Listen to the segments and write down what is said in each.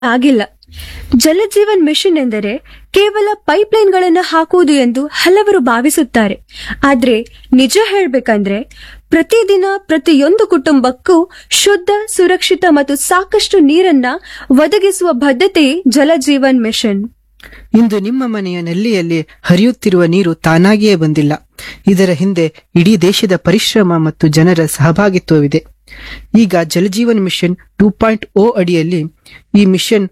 ಆಗಿಲ್ಲ. ಜಲಜೀವನ್ ಮಿಷನ್ ಎಂದರೆ ಕೇವಲ ಪೈಪ್ಲೈನ್ಗಳನ್ನು ಹಾಕುವುದು ಎಂದು ಹಲವರು ಭಾವಿಸುತ್ತಾರೆ. ಆದ್ರೆ ನಿಜ ಹೇಳ್ಬೇಕಂದ್ರೆ ಪ್ರತಿದಿನ ಪ್ರತಿಯೊಂದು ಕುಟುಂಬಕ್ಕೂ ಶುದ್ಧ, ಸುರಕ್ಷಿತ ಮತ್ತು ಸಾಕಷ್ಟು ನೀರನ್ನ ಒದಗಿಸುವ ಬದ್ಧತೆಯೇ ಜಲಜೀವನ್ ಮಿಷನ್. ಇಂದು ನಿಮ್ಮ ಮನೆಯ ನಲ್ಲಿಯಲ್ಲಿ ಹರಿಯುತ್ತಿರುವ ನೀರು ತಾನಾಗಿಯೇ ಬಂದಿಲ್ಲ. ಇದರ ಹಿಂದೆ ಇಡೀ ದೇಶದ ಪರಿಶ್ರಮ ಮತ್ತು ಜನರ ಸಹಭಾಗಿತ್ವವಿದೆ. ಈಗ ಜಲಜೀವನ್ ಮಿಷನ್ 2.0 ಅಡಿಯಲ್ಲಿ ಈ ಮಿಷನ್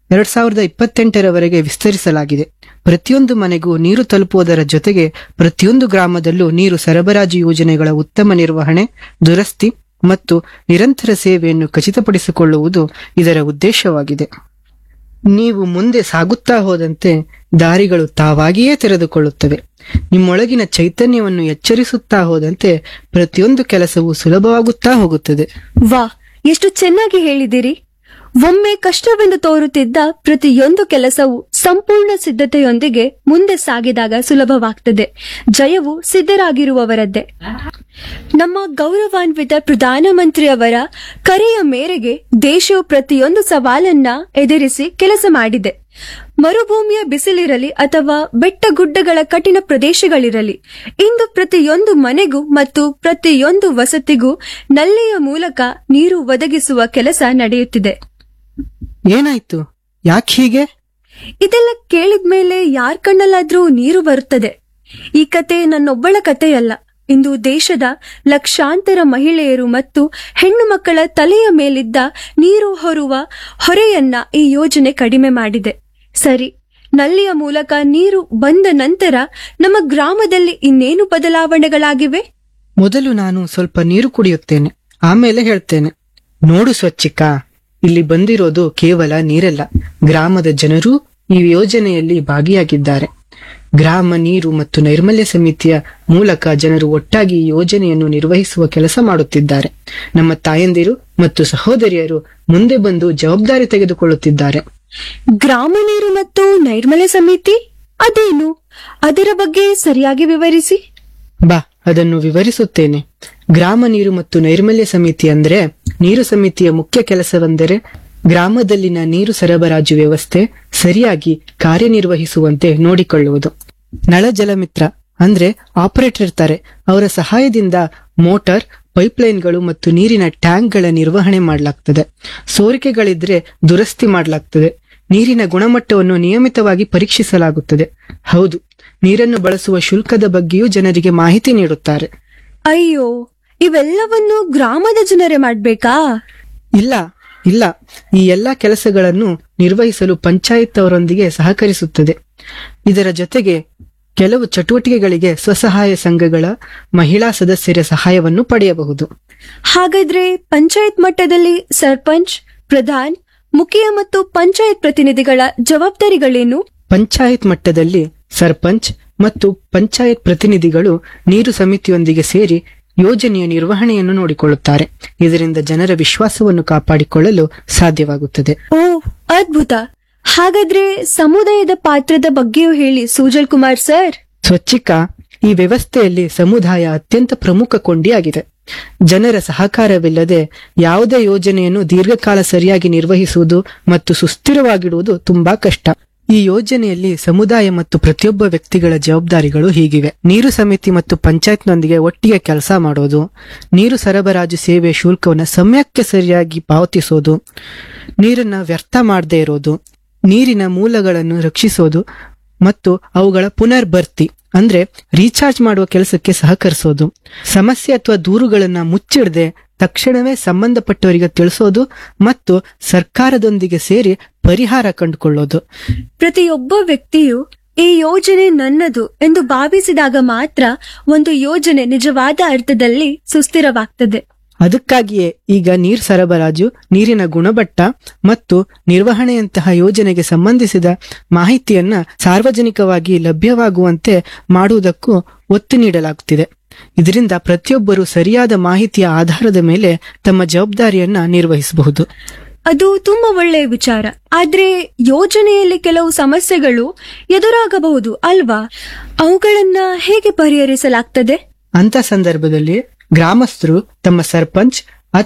2028ರವರೆಗೆ ವಿಸ್ತರಿಸಲಾಗಿದೆ. ಪ್ರತಿಯೊಂದು ಮನೆಗೂ ನೀರು ತಲುಪುವುದರ ಜೊತೆಗೆ ಪ್ರತಿಯೊಂದು ಗ್ರಾಮದಲ್ಲೂ ನೀರು ಸರಬರಾಜು ಯೋಜನೆಗಳ ಉತ್ತಮ ನಿರ್ವಹಣೆ, ದುರಸ್ತಿ ಮತ್ತು ನಿರಂತರ ಸೇವೆಯನ್ನು ಖಚಿತಪಡಿಸಿಕೊಳ್ಳುವುದು ಇದರ ಉದ್ದೇಶವಾಗಿದೆ. ನೀವು ಮುಂದೆ ಸಾಗುತ್ತಾ ಹೋದಂತೆ ದಾರಿಗಳು ತಾವಾಗಿಯೇ ತೆರೆದುಕೊಳ್ಳುತ್ತವೆ. ನಿಮ್ಮೊಳಗಿನ ಚೈತನ್ಯವನ್ನು ಎಚ್ಚರಿಸುತ್ತಾ ಹೋದಂತೆ ಪ್ರತಿಯೊಂದು ಕೆಲಸವೂ ಸುಲಭವಾಗುತ್ತಾ ಹೋಗುತ್ತದೆ. ವಾ, ಎಷ್ಟು ಚೆನ್ನಾಗಿ ಹೇಳಿದಿರಿ. ಒಮ್ಮೆ ಕಷ್ಟವೆಂದು ತೋರುತ್ತಿದ್ದ ಪ್ರತಿಯೊಂದು ಕೆಲಸವು ಸಂಪೂರ್ಣ ಸಿದ್ಧತೆಯೊಂದಿಗೆ ಮುಂದೆ ಸಾಗಿದಾಗ ಸುಲಭವಾಗ್ತದೆ. ಜಯವು ಸಿದ್ಧರಾಗಿರುವವರದ್ದೇ. ನಮ್ಮ ಗೌರವಾನ್ವಿತ ಪ್ರಧಾನಮಂತ್ರಿಯವರ ಕರೆಯ ಮೇರೆಗೆ ದೇಶವು ಪ್ರತಿಯೊಂದು ಸವಾಲನ್ನ ಎದುರಿಸಿ ಕೆಲಸ ಮಾಡಿದೆ. ಮರುಭೂಮಿಯ ಬಿಸಿಲಿರಲಿ ಅಥವಾ ಬೆಟ್ಟಗುಡ್ಡಗಳ ಕಠಿಣ ಪ್ರದೇಶಗಳಿರಲಿ, ಇಂದು ಪ್ರತಿಯೊಂದು ಮನೆಗೂ ಮತ್ತು ಪ್ರತಿಯೊಂದು ವಸತಿಗೂ ನಲ್ಲಿಯ ಮೂಲಕ ನೀರು ಒದಗಿಸುವ ಕೆಲಸ ನಡೆಯುತ್ತಿದೆ. ಏನಾಯ್ತು? ಯಾಕೆ ಹೀಗೆ? ಇದೆಲ್ಲ ಕೇಳಿದ್ಮೇಲೆ ಯಾರ್ ಕಣ್ಣಲ್ಲಾದ್ರೂ ನೀರು ಬರುತ್ತದೆ. ಈ ಕತೆ ನನ್ನೊಬ್ಬಳ ಕಥೆಯಲ್ಲ. ಇಂದು ದೇಶದ ಲಕ್ಷಾಂತರ ಮಹಿಳೆಯರು ಮತ್ತು ಹೆಣ್ಣು ಮಕ್ಕಳ ತಲೆಯ ಮೇಲಿದ್ದ ನೀರು ಹೊರುವ ಹೊರೆಯನ್ನ ಈ ಯೋಜನೆ ಕಡಿಮೆ ಮಾಡಿದೆ. ಸರಿ, ನಲ್ಲಿಯ ಮೂಲಕ ನೀರು ಬಂದ ನಂತರ ನಮ್ಮ ಗ್ರಾಮದಲ್ಲಿ ಇನ್ನೇನು ಬದಲಾವಣೆಗಳಾಗಿವೆ? ಮೊದಲು ನಾನು ಸ್ವಲ್ಪ ನೀರು ಕುಡಿಯುತ್ತೇನೆ, ಆಮೇಲೆ ಹೇಳ್ತೇನೆ. ನೋಡು ಸ್ವಚ್ಛಿಕಾ, ಇಲ್ಲಿ ಬಂದಿರೋದು ಕೇವಲ ನೀರಲ್ಲ, ಗ್ರಾಮದ ಜನರೂ ಈ ಯೋಜನೆಯಲ್ಲಿ ಭಾಗಿಯಾಗಿದ್ದಾರೆ. ಗ್ರಾಮ ನೀರು ಮತ್ತು ನೈರ್ಮಲ್ಯ ಸಮಿತಿಯ ಮೂಲಕ ಜನರು ಒಟ್ಟಾಗಿ ಈ ಯೋಜನೆಯನ್ನು ನಿರ್ವಹಿಸುವ ಕೆಲಸ ಮಾಡುತ್ತಿದ್ದಾರೆ. ನಮ್ಮ ತಾಯಂದಿರು ಮತ್ತು ಸಹೋದರಿಯರು ಮುಂದೆ ಬಂದು ಜವಾಬ್ದಾರಿ ತೆಗೆದುಕೊಳ್ಳುತ್ತಿದ್ದಾರೆ. ಗ್ರಾಮ ನೀರು ಮತ್ತು ನೈರ್ಮಲ್ಯ ಸಮಿತಿ ಅದೇನು? ಅದರ ಬಗ್ಗೆ ಸರಿಯಾಗಿ ವಿವರಿಸಿ. ಬಾ, ಅದನ್ನು ವಿವರಿಸುತ್ತೇನೆ. ಗ್ರಾಮ ನೀರು ಮತ್ತು ನೈರ್ಮಲ್ಯ ಸಮಿತಿ ಅಂದ್ರೆ, ನೀರು ಸಮಿತಿಯ ಮುಖ್ಯ ಕೆಲಸವೆಂದರೆ ಗ್ರಾಮದಲ್ಲಿನ ನೀರು ಸರಬರಾಜು ವ್ಯವಸ್ಥೆ ಸರಿಯಾಗಿ ಕಾರ್ಯನಿರ್ವಹಿಸುವಂತೆ ನೋಡಿಕೊಳ್ಳುವುದು. ನಳ ಜಲಮಿತ್ರ ಅಂದ್ರೆ ಆಪರೇಟರ್ ಇರ್ತಾರೆ, ಅವರ ಸಹಾಯದಿಂದ ಮೋಟಾರ್, ಪೈಪ್ಲೈನ್ಗಳು ಮತ್ತು ನೀರಿನ ಟ್ಯಾಂಕ್ಗಳ ನಿರ್ವಹಣೆ ಮಾಡಲಾಗ್ತದೆ. ಸೋರಿಕೆಗಳಿದ್ರೆ ದುರಸ್ತಿ ಮಾಡಲಾಗ್ತದೆ. ನೀರಿನ ಗುಣಮಟ್ಟವನ್ನು ನಿಯಮಿತವಾಗಿ ಪರೀಕ್ಷಿಸಲಾಗುತ್ತದೆ. ಹೌದು, ನೀರನ್ನು ಬಳಸುವ ಶುಲ್ಕದ ಬಗ್ಗೆಯೂ ಜನರಿಗೆ ಮಾಹಿತಿ ನೀಡುತ್ತಾರೆ. ಅಯ್ಯೋ, ಇವೆಲ್ಲವನ್ನು ಗ್ರಾಮದ ಜನರೇ ಮಾಡ್ಬೇಕಾ? ಇಲ್ಲ ಇಲ್ಲ, ಈ ಎಲ್ಲಾ ಕೆಲಸಗಳನ್ನು ನಿರ್ವಹಿಸಲು ಪಂಚಾಯತ್ ಅವರೊಂದಿಗೆ ಸಹಕರಿಸುತ್ತದೆ. ಇದರ ಜೊತೆಗೆ ಕೆಲವು ಚಟುವಟಿಕೆಗಳಿಗೆ ಸ್ವಸಹಾಯ ಸಂಘಗಳ ಮಹಿಳಾ ಸದಸ್ಯರ ಸಹಾಯವನ್ನು ಪಡೆಯಬಹುದು. ಹಾಗಾದ್ರೆ ಪಂಚಾಯತ್ ಮಟ್ಟದಲ್ಲಿ ಸರ್ಪಂಚ್, ಪ್ರಧಾನ್, ಮುಖಿಯ ಮತ್ತು ಪಂಚಾಯತ್ ಪ್ರತಿನಿಧಿಗಳ ಜವಾಬ್ದಾರಿಗಳೇನು? ಪಂಚಾಯತ್ ಮಟ್ಟದಲ್ಲಿ ಸರ್ಪಂಚ್ ಮತ್ತು ಪಂಚಾಯತ್ ಪ್ರತಿನಿಧಿಗಳು ನೀರು ಸಮಿತಿಯೊಂದಿಗೆ ಸೇರಿ ಯೋಜನೆಯ ನಿರ್ವಹಣೆಯನ್ನು ನೋಡಿಕೊಳ್ಳುತ್ತಾರೆ. ಇದರಿಂದ ಜನರ ವಿಶ್ವಾಸವನ್ನು ಕಾಪಾಡಿಕೊಳ್ಳಲು ಸಾಧ್ಯವಾಗುತ್ತದೆ. ಓ, ಅದ್ಭುತ. ಹಾಗಾದ್ರೆ ಸಮುದಾಯದ ಪಾತ್ರದ ಬಗ್ಗೆಯೂ ಹೇಳಿ ಸುಜಲ್ ಕುಮಾರ್ ಸರ್. ಸ್ವಚ್ಛಿಕಾ, ಈ ವ್ಯವಸ್ಥೆಯಲ್ಲಿ ಸಮುದಾಯ ಅತ್ಯಂತ ಪ್ರಮುಖ ಕೊಂಡಿಯಾಗಿದೆ. ಜನರ ಸಹಕಾರವಿಲ್ಲದೆ ಯಾವುದೇ ಯೋಜನೆಯನ್ನು ದೀರ್ಘಕಾಲ ಸರಿಯಾಗಿ ನಿರ್ವಹಿಸುವುದು ಮತ್ತು ಸುಸ್ಥಿರವಾಗಿಡುವುದು ತುಂಬಾ ಕಷ್ಟ. ಈ ಯೋಜನೆಯಲ್ಲಿ ಸಮುದಾಯ ಮತ್ತು ಪ್ರತಿಯೊಬ್ಬ ವ್ಯಕ್ತಿಗಳ ಜವಾಬ್ದಾರಿಗಳು ಹೀಗಿವೆ. ನೀರು ಸಮಿತಿ ಮತ್ತು ಪಂಚಾಯತ್ನೊಂದಿಗೆ ಒಟ್ಟಿಗೆ ಕೆಲಸ ಮಾಡೋದು, ನೀರು ಸರಬರಾಜು ಸೇವೆ ಶುಲ್ಕವನ್ನು ಸಮಯಕ್ಕೆ ಸರಿಯಾಗಿ ಪಾವತಿಸೋದು, ನೀರನ್ನ ವ್ಯರ್ಥ ಮಾಡದೇ ಇರೋದು, ನೀರಿನ ಮೂಲಗಳನ್ನು ರಕ್ಷಿಸೋದು ಮತ್ತು ಅವುಗಳ ಪುನರ್ಭರ್ತಿ ಅಂದ್ರೆ ರೀಚಾರ್ಜ್ ಮಾಡುವ ಕೆಲಸಕ್ಕೆ ಸಹಕರಿಸೋದು, ಸಮಸ್ಯೆ ಅಥವಾ ದೂರುಗಳನ್ನ ಮುಚ್ಚಿಡದೆ ತಕ್ಷಣವೇ ಸಂಬಂಧಪಟ್ಟವರಿಗೆ ತಿಳಿಸೋದು ಮತ್ತು ಸರ್ಕಾರದೊಂದಿಗೆ ಸೇರಿ ಪರಿಹಾರ ಕಂಡುಕೊಳ್ಳೋದು. ಪ್ರತಿಯೊಬ್ಬ ವ್ಯಕ್ತಿಯು ಈ ಯೋಜನೆ ನನ್ನದು ಎಂದು ಭಾವಿಸಿದಾಗ ಮಾತ್ರ ಒಂದು ಯೋಜನೆ ನಿಜವಾದ ಅರ್ಥದಲ್ಲಿ ಸುಸ್ಥಿರವಾಗ್ತದೆ. ಅದಕ್ಕಾಗಿಯೇ ಈಗ ನೀರು ಸರಬರಾಜು, ನೀರಿನ ಗುಣಮಟ್ಟ ಮತ್ತು ನಿರ್ವಹಣೆಯಂತಹ ಯೋಜನೆಗೆ ಸಂಬಂಧಿಸಿದ ಮಾಹಿತಿಯನ್ನ ಸಾರ್ವಜನಿಕವಾಗಿ ಲಭ್ಯವಾಗುವಂತೆ ಮಾಡುವುದಕ್ಕೂ ಒತ್ತು ನೀಡಲಾಗುತ್ತಿದೆ. ಇದರಿಂದ ಪ್ರತಿಯೊಬ್ಬರು ಸರಿಯಾದ ಮಾಹಿತಿಯ ಆಧಾರದ ಮೇಲೆ ತಮ್ಮ ಜವಾಬ್ದಾರಿಯನ್ನ ನಿರ್ವಹಿಸಬಹುದು. ಅದು ತುಂಬಾ ಒಳ್ಳೆಯ ವಿಚಾರ. ಆದ್ರೆ ಯೋಜನೆಯಲ್ಲಿ ಕೆಲವು ಸಮಸ್ಯೆಗಳು ಎದುರಾಗಬಹುದು ಅಲ್ವಾ? ಅವುಗಳನ್ನ ಹೇಗೆ ಪರಿಹರಿಸಲಾಗ್ತದೆ? ಅಂತ ಸಂದರ್ಭದಲ್ಲಿ ಗ್ರಾಮಸ್ಥರು ತಮ್ಮ ಸರ್ಪಂಚ್ ಅಥವಾ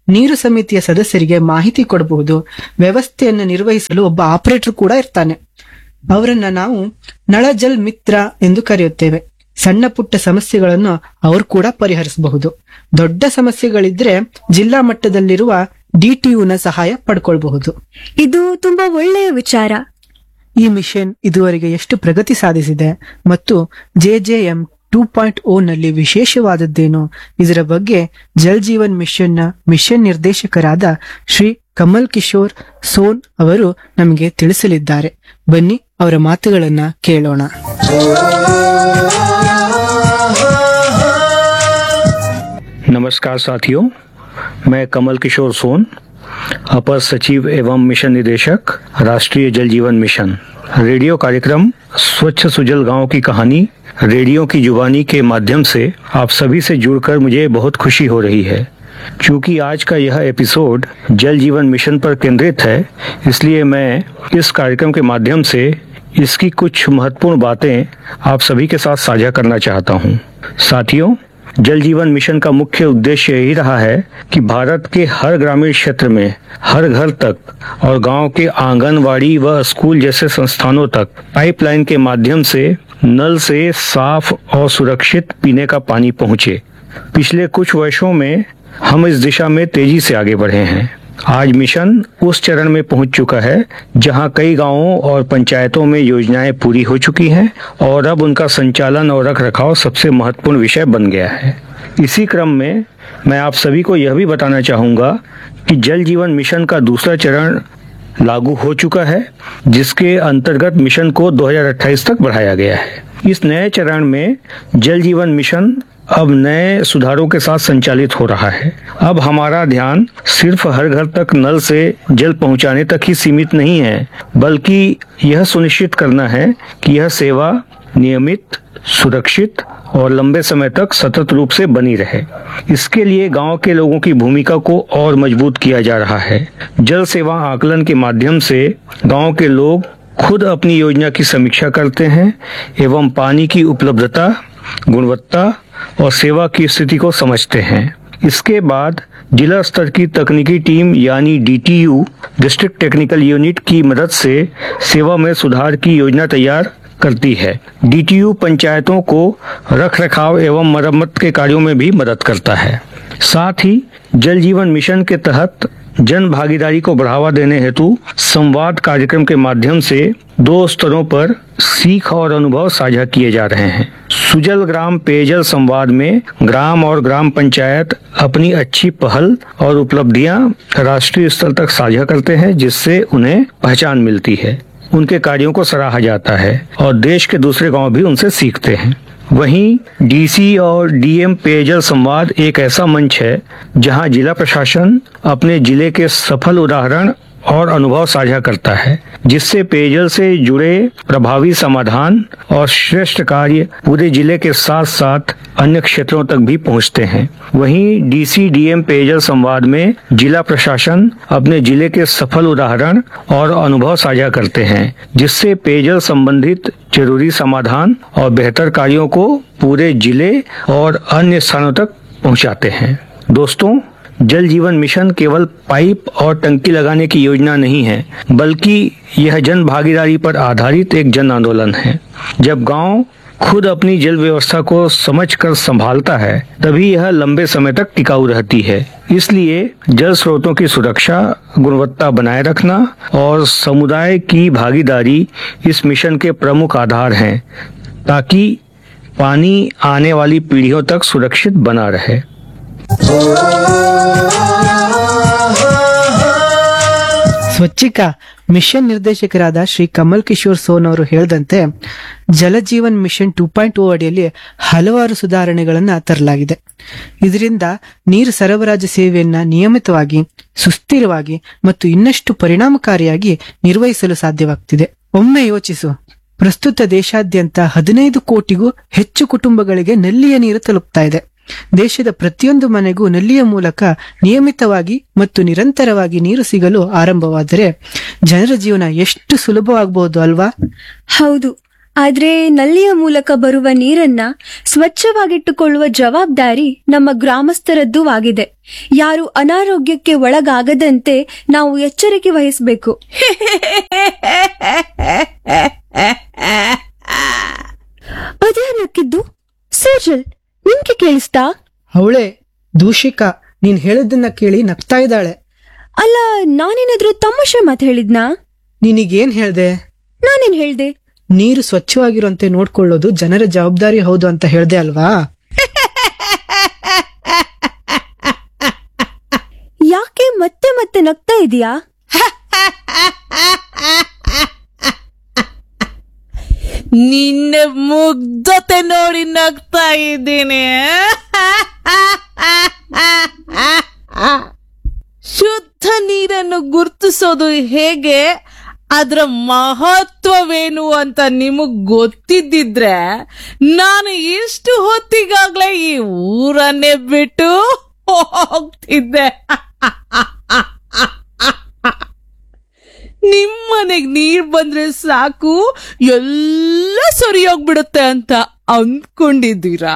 ನೀರು ಸಮಿತಿಯ ಸದಸ್ಯರಿಗೆ ಮಾಹಿತಿ ಕೊಡಬಹುದು. ವ್ಯವಸ್ಥೆಯನ್ನು ನಿರ್ವಹಿಸಲು ಒಬ್ಬ ಆಪರೇಟರ್ ಕೂಡ ಇರ್ತಾನೆ. ಅವರನ್ನ ನಾವು ನಳ ಜಲ್ ಮಿತ್ರ ಎಂದು ಕರೆಯುತ್ತೇವೆ. ಸಣ್ಣ ಪುಟ್ಟ ಸಮಸ್ಯೆಗಳನ್ನು ಅವರು ಕೂಡ ಪರಿಹರಿಸಬಹುದು. ದೊಡ್ಡ ಸಮಸ್ಯೆಗಳಿದ್ರೆ ಜಿಲ್ಲಾ ಮಟ್ಟದಲ್ಲಿರುವ DTU ನ ಸಹಾಯ ಪಡ್ಕೊಳ್ಬಹುದು. ಇದು ತುಂಬಾ ಒಳ್ಳೆಯ ವಿಚಾರ. ಈ ಮಿಷನ್ ಇದುವರೆಗೆ ಎಷ್ಟು ಪ್ರಗತಿ ಸಾಧಿಸಿದೆ ಮತ್ತು JJM 2.0 ನಲ್ಲಿ ವಿಶೇಷವಾದದ್ದೇನು, ಇದರ ಬಗ್ಗೆ ಜಲ್ ಜೀವನ್ ಮಿಷನ್ನ ಮಿಷನ್ ನಿರ್ದೇಶಕರಾದ ಶ್ರೀ ಕಮಲ್ ಕಿಶೋರ್ ಸೋನ್ ಅವರು ನಮಗೆ ತಿಳಿಸಲಿದ್ದಾರೆ. ಬನ್ನಿ ಅವರ ಮಾತುಗಳನ್ನ ಕೇಳೋಣ. नमस्कार साथियों, मैं कमल किशोर सोन, अपर सचिव एवं मिशन निदेशक, राष्ट्रीय जल जीवन मिशन। रेडियो कार्यक्रम स्वच्छ सुजल गांव की कहानी रेडियो की जुबानी के माध्यम से आप सभी से जुड़कर मुझे बहुत खुशी हो रही है। चूंकि आज का यह एपिसोड जल जीवन मिशन पर केंद्रित है, इसलिए मैं इस कार्यक्रम के माध्यम से इसकी कुछ महत्वपूर्ण बातें आप सभी के साथ साझा करना चाहता हूं। साथियों, जल जीवन मिशन का मुख्य उद्देश्य यही रहा है कि भारत के हर ग्रामीण क्षेत्र में हर घर तक और गांव के आंगनवाड़ी व स्कूल जैसे संस्थानों तक पाइपलाइन के माध्यम से नल से साफ और सुरक्षित पीने का पानी पहुंचे। पिछले कुछ वर्षों में हम इस दिशा में तेजी से आगे बढ़े हैं। आज मिशन उस चरण में पहुंच चुका है जहां कई गांवों और पंचायतों में योजनाएं पूरी हो चुकी हैं और अब उनका संचालन और रखरखाव सबसे महत्वपूर्ण विषय बन गया है। इसी क्रम में मैं आप सभी को यह भी बताना चाहूंगा कि जल जीवन मिशन का दूसरा चरण लागू हो चुका है, जिसके अंतर्गत मिशन को 2028 तक बढ़ाया गया है। इस नए चरण में जल जीवन मिशन अब नए सुधारों के साथ संचालित हो रहा है। अब हमारा ध्यान सिर्फ हर घर तक नल से जल पहुंचाने तक ही सीमित नहीं है, बल्कि यह सुनिश्चित करना है कि यह सेवा नियमित, सुरक्षित और लंबे समय तक सतत रूप से बनी रहे। इसके लिए गांव के लोगों की भूमिका को और मजबूत किया जा रहा है। जल सेवा आकलन के माध्यम से गांव के लोग खुद अपनी योजना की समीक्षा करते हैं एवं पानी की उपलब्धता, गुणवत्ता और सेवा की स्थिति को समझते हैं। इसके बाद जिला स्तर की तकनीकी टीम यानी DTU डिस्ट्रिक्ट टेक्निकल यूनिट की मदद से सेवा में सुधार की योजना तैयार करती है। DTU पंचायतों को रखरखाव एवं मरम्मत के कार्यों में भी मदद करता है। साथ ही जल जीवन मिशन के तहत जन भागीदारी को बढ़ावा देने हेतु संवाद कार्यक्रम के माध्यम से 2 स्तरों पर सीख और अनुभव साझा किए जा रहे हैं। सुजल ग्राम पेयजल संवाद में ग्राम और ग्राम पंचायत अपनी अच्छी पहल और उपलब्धियां राष्ट्रीय स्तर तक साझा करते हैं, जिससे उन्हें पहचान मिलती है, उनके कार्यों को सराहा जाता है और देश के दूसरे गांव भी उनसे सीखते हैं। वहीं DC और DM पेयजल संवाद एक ऐसा मंच है जहां जिला प्रशासन अपने जिले के सफल उदाहरण और अनुभव साझा करता है, जिससे पेयजल से जुड़े प्रभावी समाधान और श्रेष्ठ कार्य पूरे जिले के साथ साथ अन्य क्षेत्रों तक भी पहुंचते हैं। वहीं DC-DM पेयजल संवाद में जिला प्रशासन अपने जिले के सफल उदाहरण और अनुभव साझा करते हैं, जिससे पेयजल संबंधित जरूरी समाधान और बेहतर कार्यों को पूरे जिले और अन्य स्थानों तक पहुंचाते हैं। दोस्तों, जल जीवन मिशन केवल पाइप और टंकी लगाने की योजना नहीं है, बल्कि यह जन भागीदारी पर आधारित एक जन आंदोलन है। जब गांव खुद अपनी जल व्यवस्था को समझकर संभालता है, तभी यह लंबे समय तक टिकाऊ रहती है। इसलिए जल स्रोतों की सुरक्षा, गुणवत्ता बनाए रखना और समुदाय की भागीदारी इस मिशन के प्रमुख आधार हैं, ताकि पानी आने वाली पीढ़ियों तक सुरक्षित बना रहे। ಸ್ವಚ್ಛಿಕ ಮಿಷನ್ ನಿರ್ದೇಶಕರಾದ ಶ್ರೀ ಕಮಲ್ ಕಿಶೋರ್ ಸೋನ್ ಅವರು ಹೇಳಿದಂತೆ ಜಲಜೀವನ್ ಮಿಷನ್ 2.0 ಅಡಿಯಲ್ಲಿ ಹಲವಾರು ಸುಧಾರಣೆಗಳನ್ನ ತರಲಾಗಿದೆ. ಇದರಿಂದ ನೀರು ಸರಬರಾಜು ಸೇವೆಯನ್ನ ನಿಯಮಿತವಾಗಿ, ಸುಸ್ಥಿರವಾಗಿ ಮತ್ತು ಇನ್ನಷ್ಟು ಪರಿಣಾಮಕಾರಿಯಾಗಿ ನಿರ್ವಹಿಸಲು ಸಾಧ್ಯವಾಗ್ತಿದೆ. ಒಮ್ಮೆ ಯೋಚಿಸು, ಪ್ರಸ್ತುತ ದೇಶಾದ್ಯಂತ 15 ಕೋಟಿಗೂ ಹೆಚ್ಚು ಕುಟುಂಬಗಳಿಗೆ ನಲ್ಲಿಯ ನೀರು ತಲುಪ್ತಾ ಇದೆ. ದೇಶದ ಪ್ರತಿಯೊಂದು ಮನೆಗೂ ನಲ್ಲಿಯ ಮೂಲಕ ನಿಯಮಿತವಾಗಿ ಮತ್ತು ನಿರಂತರವಾಗಿ ನೀರು ಸಿಗಲು ಆರಂಭವಾದರೆ ಜನರ ಜೀವನ ಎಷ್ಟು ಸುಲಭವಾಗಬಹುದು ಅಲ್ವಾ? ಹೌದು. ಆದ್ರೆ ನಲ್ಲಿಯ ಮೂಲಕ ಬರುವ ನೀರನ್ನ ಸ್ವಚ್ಛವಾಗಿಟ್ಟುಕೊಳ್ಳುವ ಜವಾಬ್ದಾರಿ ನಮ್ಮ ಗ್ರಾಮಸ್ಥರದ್ದೂ ಆಗಿದೆ. ಯಾರು ಅನಾರೋಗ್ಯಕ್ಕೆ ಒಳಗಾಗದಂತೆ ನಾವು ಎಚ್ಚರಿಕೆ ವಹಿಸಬೇಕು. ಅದೇ ನಕ್ಕಿದ್ದು. ಸೋಜಲ್, ನಿಮ್ಗೆ ಕೇಳಿಸ್ತಾ? ಅವಳೆ ದೂಷಿಕಾ ನೀನ್ ಹೇಳಿದ್ದನ್ನ ಕೇಳಿ ನಗ್ತಾ ಇದ್ದಾಳೆ. ಅಲ್ಲ, ನಾನೇನಾದ್ರೂ ತಮಾಷೆ ಮಾತು ಹೇಳಿದ್ನಾ? ನಿನಗೇನ್ ಹೇಳ್ದೆ? ನಾನೇನ್ ಹೇಳ್ದೆ? ನೀರು ಸ್ವಚ್ಛವಾಗಿರುವಂತೆ ನೋಡ್ಕೊಳ್ಳೋದು ಜನರ ಜವಾಬ್ದಾರಿ ಹೌದು ಅಂತ ಹೇಳ್ದೆ ಅಲ್ವಾ? ಯಾಕೆ ಮತ್ತೆ ಮತ್ತೆ ನಗ್ತಾ ಇದೀಯಾ? ನಿನ್ನ ಮುಗ್ಧತೆ ನೋಡಿ ನಗ್ತಾ ಇದ್ದೀನಿ. ಶುದ್ಧ ನೀರನ್ನು ಗುರುತಿಸೋದು ಹೇಗೆ, ಅದರ ಮಹತ್ವವೇನು ಅಂತ ನಿಮಗ್ ಗೊತ್ತಿದ್ದಿದ್ರೆ ನಾನು ಇಷ್ಟು ಹೊತ್ತಿಗಾಗ್ಲೇ ಈ ಊರನ್ನೇ ಬಿಟ್ಟು ಹೋಗ್ತಿದ್ದೆ. ನಿಮ್ಮನೆಗ್ ನೀರ್ ಬಂದ್ರೆ ಸಾಕು ಎಲ್ಲ ಸರಿ ಹೋಗ್ಬಿಡುತ್ತೆ ಅಂತ ಅಂದ್ಕೊಂಡಿದ್ದೀರಾ?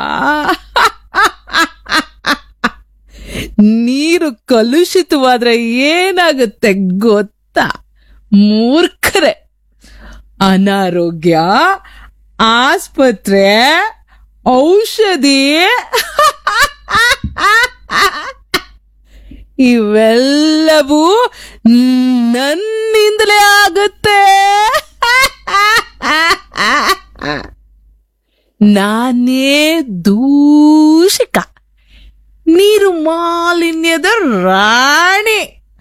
ನೀರು ಕಲುಷಿತವಾದ್ರೆ ಏನಾಗುತ್ತೆ ಗೊತ್ತಾ? ಮೂರ್ಖರೇ, ಅನಾರೋಗ್ಯ, ಆಸ್ಪತ್ರೆ, ಔಷಧಿ ಇವೆಲ್ಲವೂ ನನ್ನಿಂದಲೇ ಆಗುತ್ತೆ. ನಾನೇ ದೂಷಿಕ, ನೀರು ಮಾಲಿನ್ಯದ ರಾಣಿ.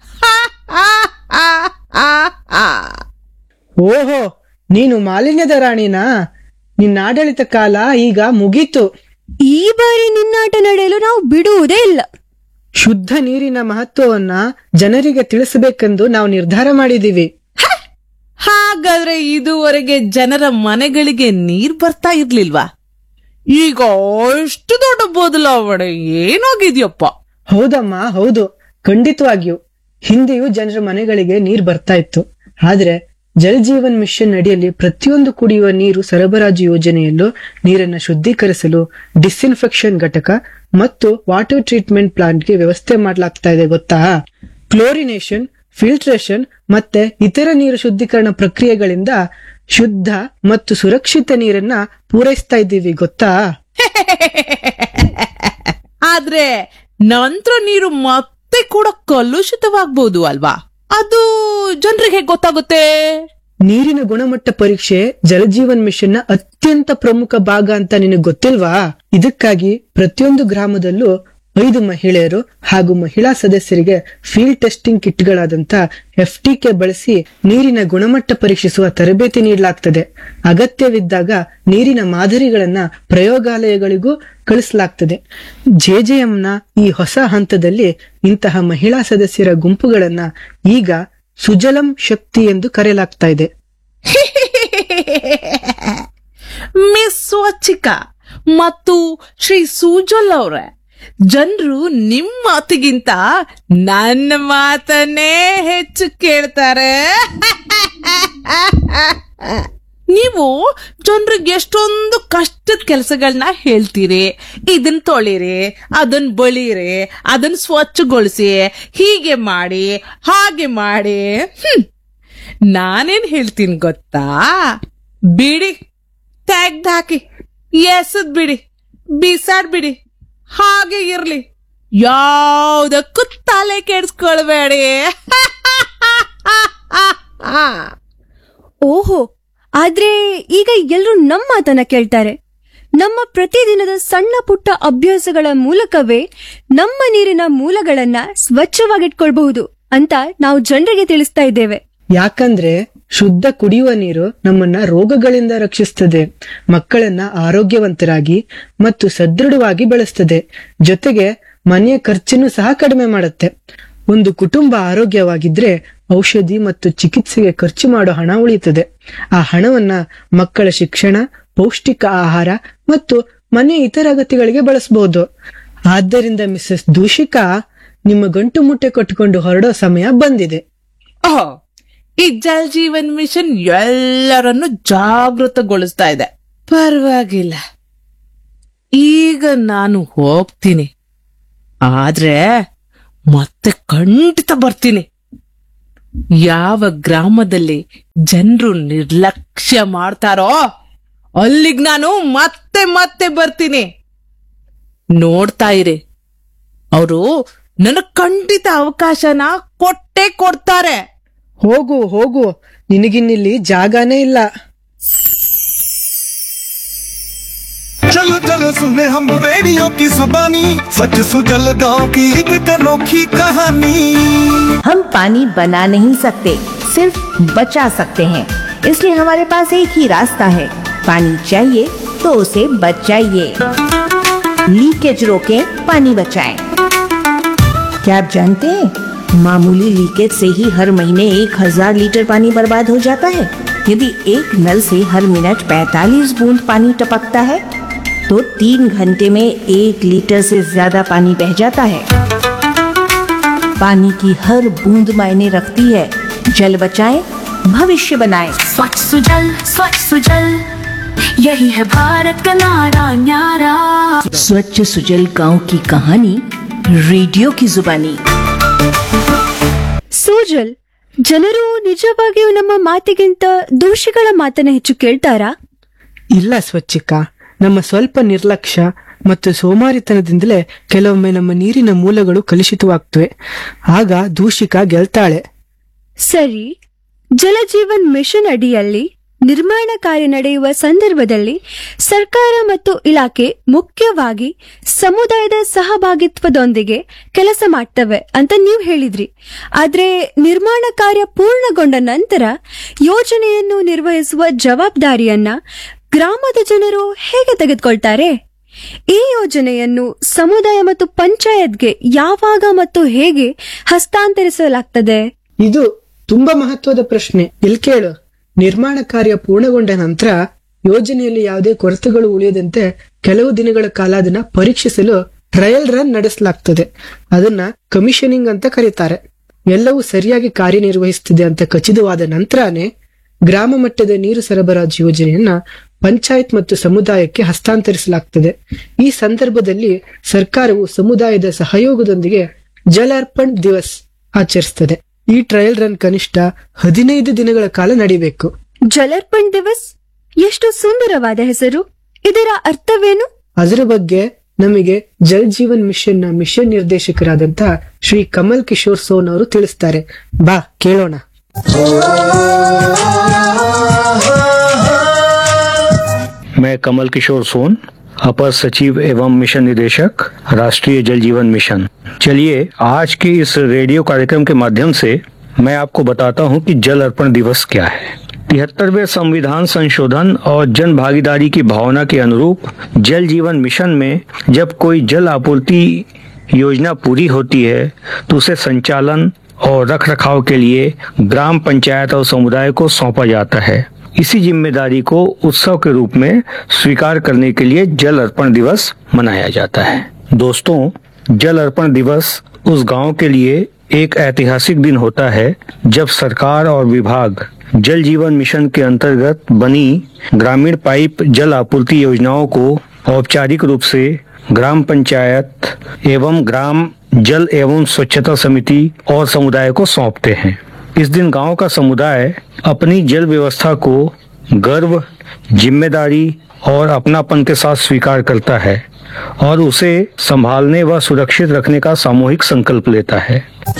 ಓಹೋ, ನೀನು ಮಾಲಿನ್ಯದ ರಾಣಿನಾ? ನಿನ್ನ ಆಡಳಿತ ಕಾಲ ಈಗ ಮುಗೀತು. ಈ ಬಾರಿ ನಿನ್ನಾಟ ನಡೆಯಲು ನಾವು ಬಿಡುವುದೇ ಇಲ್ಲ. ಶುದ್ಧ ನೀರಿನ ಮಹತ್ವವನ್ನ ಜನರಿಗೆ ತಿಳಿಸಬೇಕೆಂದು ನಾವು ನಿರ್ಧಾರ ಮಾಡಿದೀವಿ. ಹಾಗಾದ್ರೆ ಇದುವರೆಗೆ ಜನರ ಮನೆಗಳಿಗೆ ನೀರ್ ಬರ್ತಾ ಇರ್ಲಿಲ್ವಾ? ಈಗ ಅಷ್ಟು ದೊಡ್ಡ ಬದಲಾವಣೆ ಏನಾಗಿದ್ಯಪ್ಪ? ಹೌದಮ್ಮ, ಹೌದು, ಖಂಡಿತವಾಗಿಯೂ. ಹಿಂದೆಯೂ ಜನರ ಮನೆಗಳಿಗೆ ನೀರ್ ಬರ್ತಾ ಇತ್ತು. ಆದ್ರೆ ಜಲ್ ಜೀವನ್ ಮಿಷನ್ ಅಡಿಯಲ್ಲಿ ಪ್ರತಿಯೊಂದು ಕುಡಿಯುವ ನೀರು ಸರಬರಾಜು ಯೋಜನೆಯಲ್ಲೂ ನೀರನ್ನು ಶುದ್ಧೀಕರಿಸಲು ಡಿಸ್ಇನ್ಫೆಕ್ಷನ್ ಘಟಕ ಮತ್ತು ವಾಟರ್ ಟ್ರೀಟ್ಮೆಂಟ್ ಪ್ಲಾಂಟ್ಗೆ ವ್ಯವಸ್ಥೆ ಮಾಡಲಾಗ್ತಾ ಇದೆ ಗೊತ್ತಾ? ಕ್ಲೋರಿನೇಷನ್, ಫಿಲ್ಟ್ರೇಷನ್ ಮತ್ತೆ ಇತರ ನೀರು ಶುದ್ಧೀಕರಣ ಪ್ರಕ್ರಿಯೆಗಳಿಂದ ಶುದ್ಧ ಮತ್ತು ಸುರಕ್ಷಿತ ನೀರನ್ನ ಪೂರೈಸ್ತಾ ಇದ್ದೀವಿ ಗೊತ್ತಾ? ಆದ್ರೆ ನಂತರ ನೀರು ಮತ್ತೆ ಕೂಡ ಕಲುಷಿತವಾಗಬಹುದು ಅಲ್ವಾ? ಅದು ಜನರಿಗೆ ಗೊತ್ತಾಗುತ್ತೆ. ನೀರಿನ ಗುಣಮಟ್ಟ ಪರೀಕ್ಷೆ ಜಲಜೀವನ್ ಮಿಷನ್ ನ ಅತ್ಯಂತ ಪ್ರಮುಖ ಭಾಗ ಅಂತ ನಿನಗೆ ಗೊತ್ತಿಲ್ವಾ? ಇದಕ್ಕಾಗಿ ಪ್ರತಿಯೊಂದು ಗ್ರಾಮದಲ್ಲೂ 5 ಮಹಿಳೆಯರು ಹಾಗೂ ಮಹಿಳಾ ಸದಸ್ಯರಿಗೆ ಫೀಲ್ಡ್ ಟೆಸ್ಟಿಂಗ್ ಕಿಟ್ಗಳಾದಂತ FTK ಬಳಸಿ ನೀರಿನ ಗುಣಮಟ್ಟ ಪರೀಕ್ಷಿಸುವ ತರಬೇತಿ ನೀಡಲಾಗ್ತದೆ. ಅಗತ್ಯವಿದ್ದಾಗ ನೀರಿನ ಮಾದರಿಗಳನ್ನ ಪ್ರಯೋಗಾಲಯಗಳಿಗೂ ಕಳಿಸಲಾಗ್ತದೆ. JJM ನ ಈ ಹೊಸ ಹಂತದಲ್ಲಿ ಇಂತಹ ಮಹಿಳಾ ಸದಸ್ಯರ ಗುಂಪುಗಳನ್ನ ಈಗ ಸುಜಲಂ ಶಕ್ತಿ ಎಂದು ಕರೆಯಲಾಗ್ತಾ ಇದೆ. ಮಿಸ್ ಸ್ವಚ್ಛಿಕಾ ಮತ್ತು ಶ್ರೀ ಸುಜಲ್ ಅವರೇ, ಜನರು ನಿಮ್ಮ ಮಾತಿಗಿಂತ ನನ್ನ ಮಾತನ್ನೇ ಹೆಚ್ಚು ಕೇಳ್ತಾರೆ. ನೀವು ಜನರಿಗೆ ಎಷ್ಟೊಂದು ಕಷ್ಟದ ಕೆಲಸಗಳನ್ನ ಹೇಳ್ತೀರಿ. ಇದನ್ ತೊಳಿರಿ, ಅದನ್ ಬಳಿರಿ, ಅದನ್ ಸ್ವಚ್ಛಗೊಳಿಸಿ, ಹೀಗೆ ಮಾಡಿ, ಹಾಗೆ ಮಾಡಿ. ನಾನೇನ್ ಹೇಳ್ತೀನಿ ಗೊತ್ತಾ? ಬಿಡಿ, ತೆಗ್ದಾಕಿ, ಎಸದ್ ಬಿಡಿ, ಬಿಸಾಡ್ಬಿಡಿ, ಹಾಗೆ ಇರ್ಲಿ, ಯಾವುದಕ್ಕೂ ತಲೆ ಕೆಡಿಸ್ಕೊಳ್ಬೇಡಿ. ಓಹೋ, ಆದ್ರೆ ಈಗ ಎಲ್ರೂ ನಮ್ಮ ಮಾತನ್ನ ಕೇಳ್ತಾರೆ. ನಮ್ಮ ಪ್ರತಿದಿನದ ಸಣ್ಣ ಪುಟ್ಟ ಅಭ್ಯಾಸಗಳ ಮೂಲಕವೇ ನಮ್ಮ ನೀರಿನ ಮೂಲಗಳನ್ನ ಸ್ವಚ್ಛವಾಗಿಟ್ಕೊಳ್ಬಹುದು ಅಂತ ನಾವು ಜನರಿಗೆ ತಿಳಿಸ್ತಾ ಇದ್ದೇವೆ. ಯಾಕಂದ್ರೆ ಶುದ್ಧ ಕುಡಿಯುವ ನೀರು ನಮ್ಮನ್ನ ರೋಗಗಳಿಂದ ರಕ್ಷಿಸ್ತದೆ, ಮಕ್ಕಳನ್ನ ಆರೋಗ್ಯವಂತರಾಗಿ ಮತ್ತು ಸದೃಢವಾಗಿ ಬೆಳೆಸ್ತದೆ. ಜೊತೆಗೆ ಮನೆಯ ಖರ್ಚನ್ನು ಸಹ ಕಡಿಮೆ ಮಾಡುತ್ತೆ. ಒಂದು ಕುಟುಂಬ ಆರೋಗ್ಯವಾಗಿದ್ರೆ ಔಷಧಿ ಮತ್ತು ಚಿಕಿತ್ಸೆಗೆ ಖರ್ಚು ಮಾಡೋ ಹಣ ಉಳಿಯುತ್ತದೆ. ಆ ಹಣವನ್ನ ಮಕ್ಕಳ ಶಿಕ್ಷಣ, ಪೌಷ್ಟಿಕ ಆಹಾರ ಮತ್ತು ಮನೆಯ ಇತರ ಅಗತ್ಯಗಳಿಗೆ ಬಳಸಬಹುದು. ಆದ್ದರಿಂದ ಮಿಸಸ್ ದೂಷಿಕಾ, ನಿಮ್ಮ ಗಂಟು ಮುಟ್ಟೆ ಕಟ್ಟಿಕೊಂಡು ಹೊರಡೋ ಸಮಯ ಬಂದಿದೆ. ಈ ಜಲ್ ಜೀವನ್ ಮಿಷನ್ ಎಲ್ಲರನ್ನು ಜಾಗೃತಗೊಳಿಸ್ತಾ ಇದೆ. ಪರವಾಗಿಲ್ಲ, ಈಗ ನಾನು ಹೋಗ್ತೀನಿ, ಆದ್ರೆ ಮತ್ತೆ ಖಂಡಿತ ಬರ್ತೀನಿ. ಯಾವ ಗ್ರಾಮದಲ್ಲಿ ಜನರು ನಿರ್ಲಕ್ಷ್ಯ ಮಾಡ್ತಾರೋ ಅಲ್ಲಿಗ್ ನಾನು ಮತ್ತೆ ಮತ್ತೆ ಬರ್ತೀನಿ. ನೋಡ್ತಾ ಇರಿ, ಅವರು ನನಗ್ ಖಂಡಿತ ಅವಕಾಶನ ಕೊಟ್ಟೇ ಕೊಡ್ತಾರೆ. ಹೋಗು ಹೋಗು, ನಿನಗಿನ್ನಿಲ್ಲಿ ಜಾಗನೇ ಇಲ್ಲ. चलो चलो सुने हम रेडियो की जुबानी, सच सुजल गाँव की एक अनोखी कहानी। हम पानी बना नहीं सकते, सिर्फ बचा सकते हैं। इसलिए हमारे पास एक ही रास्ता है, पानी चाहिए तो उसे बचाइए। लीकेज रोकें, पानी बचाएं। क्या आप जानते हैं, मामूली लीकेज से ही हर महीने 1000 लीटर पानी बर्बाद हो जाता है। यदि एक नल से हर मिनट 45 बूंद पानी टपकता है तो 3 घंटे में 1 लीटर से ज्यादा पानी बह जाता है। पानी की हर बूंद मायने रखती है। जल बचाएं, भविष्य बनाएं। स्वच्छ सुजल यही है भारत का नारा न्यारा। स्वच्छ सुजल गांव की कहानी, रेडियो की जुबानी। ಸೋಜಲ್, ಜನರು ನಿಜವಾಗಿಯೂ ನಮ್ಮ ಮಾತಿಗಿಂತ ದೋಷಿಗಳ ಮಾತನ್ನ ಹೆಚ್ಚು ಕೇಳ್ತಾರಾ? ಇಲ್ಲ ಸ್ವಚ್ಛಿಕ, ನಮ್ಮ ಸ್ವಲ್ಪ ನಿರ್ಲಕ್ಷ್ಯ ಮತ್ತು ಸೋಮಾರಿತನದಿಂದಲೇ ಕೆಲವೊಮ್ಮೆ ನಮ್ಮ ನೀರಿನ ಮೂಲಗಳು ಕಲುಷಿತವಾಗ್ತವೆ. ಆಗ ದೂಷಿಕ ಗೆಲ್ತಾಳೆ. ಸರಿ, ಜಲಜೀವನ್ ಮಿಷನ್ ಅಡಿಯಲ್ಲಿ ನಿರ್ಮಾಣ ಕಾರ್ಯ ನಡೆಯುವ ಸಂದರ್ಭದಲ್ಲಿ ಸರ್ಕಾರ ಮತ್ತು ಇಲಾಖೆ ಮುಖ್ಯವಾಗಿ ಸಮುದಾಯದ ಸಹಭಾಗಿತ್ವದೊಂದಿಗೆ ಕೆಲಸ ಮಾಡ್ತವೆ ಅಂತ ನೀವು ಹೇಳಿದ್ರಿ. ಆದ್ರೆ ನಿರ್ಮಾಣ ಕಾರ್ಯ ಪೂರ್ಣಗೊಂಡ ನಂತರ ಯೋಜನೆಯನ್ನು ನಿರ್ವಹಿಸುವ ಜವಾಬ್ದಾರಿಯನ್ನ ಗ್ರಾಮದ ಜನರು ಹೇಗೆ ತೆಗೆದುಕೊಳ್ತಾರೆ? ಈ ಯೋಜನೆಯನ್ನು ಸಮುದಾಯ ಮತ್ತು ಪಂಚಾಯತ್ಗೆ ಯಾವಾಗ ಮತ್ತು ಹೇಗೆ ಹಸ್ತಾಂತರಿಸಲಾಗ್ತದೆ? ಇದು ತುಂಬಾ ಮಹತ್ವದ ಪ್ರಶ್ನೆ. ಇಲ್ಲಿ ಕೇಳು. ನಿರ್ಮಾಣ ಕಾರ್ಯ ಪೂರ್ಣಗೊಂಡ ನಂತರ ಯೋಜನೆಯಲ್ಲಿ ಯಾವುದೇ ಕೊರತೆಗಳು ಉಳಿಯದಂತೆ ಕೆಲವು ದಿನಗಳ ಕಾಲ ಅದನ್ನ ಪರೀಕ್ಷಿಸಲು ಟ್ರಯಲ್ ರನ್ ನಡೆಸಲಾಗ್ತದೆ. ಅದನ್ನ ಕಮಿಷನಿಂಗ್ ಅಂತ ಕರೀತಾರೆ. ಎಲ್ಲವೂ ಸರಿಯಾಗಿ ಕಾರ್ಯನಿರ್ವಹಿಸುತ್ತಿದೆ ಅಂತ ಖಚಿತವಾದ ನಂತರನೇ ಗ್ರಾಮ ಮಟ್ಟದ ನೀರು ಸರಬರಾಜು ಯೋಜನೆಯನ್ನ ಪಂಚಾಯತ್ ಮತ್ತು ಸಮುದಾಯಕ್ಕೆ ಹಸ್ತಾಂತರಿಸಲಾಗ್ತದೆ. ಈ ಸಂದರ್ಭದಲ್ಲಿ ಸರ್ಕಾರವು ಸಮುದಾಯದ ಸಹಯೋಗದೊಂದಿಗೆ ಜಲ್ ಅರ್ಪಣ್ ದಿವಸ್ ಆಚರಿಸುತ್ತದೆ. ಈ ಟ್ರಯಲ್ ರನ್ ಕನಿಷ್ಠ 15 ದಿನಗಳ ಕಾಲ ನಡೀಬೇಕು. ಜಲರ್ಪಣ್ ದಿವಸ್, ಎಷ್ಟು ಸುಂದರವಾದ ಹೆಸರು. ಇದರ ಅರ್ಥವೇನು? ಅದರ ಬಗ್ಗೆ ನಮಗೆ ಜಲ್ ಜೀವನ್ ಮಿಷನ್ ನ ಮಿಷನ್ ನಿರ್ದೇಶಕರಾದಂತಹ ಶ್ರೀ ಕಮಲ್ ಕಿಶೋರ್ ಸೋನ್ ಅವರು ತಿಳಿಸ್ತಾರೆ. ಬಾ ಕೇಳೋಣ. मैं कमल किशोर सोन, अपर सचिव एवं मिशन निदेशक, राष्ट्रीय जल जीवन मिशन। चलिए आज के इस रेडियो कार्यक्रम के माध्यम से मैं आपको बताता हूं कि जल अर्पण दिवस क्या है। 73वें संविधान संशोधन और जन भागीदारी की भावना के अनुरूप जल जीवन मिशन में जब कोई जल आपूर्ति योजना पूरी होती है तो उसे संचालन और रख रखाव के लिए ग्राम पंचायत और समुदाय को सौंपा जाता है। इसी जिम्मेदारी को उत्सव के रूप में स्वीकार करने के लिए जल अर्पण दिवस मनाया जाता है। दोस्तों, जल अर्पण दिवस उस गांव के लिए एक ऐतिहासिक दिन होता है जब सरकार और विभाग जल जीवन मिशन के अंतर्गत बनी ग्रामीण पाइप जल आपूर्ति योजनाओं को औपचारिक रूप से ग्राम पंचायत एवं ग्राम जल एवं स्वच्छता समिति और समुदाय को सौंपते हैं। इस दिन गांव का समुदाय अपनी जल व्यवस्था को गर्व, जिम्मेदारी और अपनापन के साथ स्वीकार करता है और उसे संभालने व सुरक्षित रखने का सामूहिक संकल्प लेता है।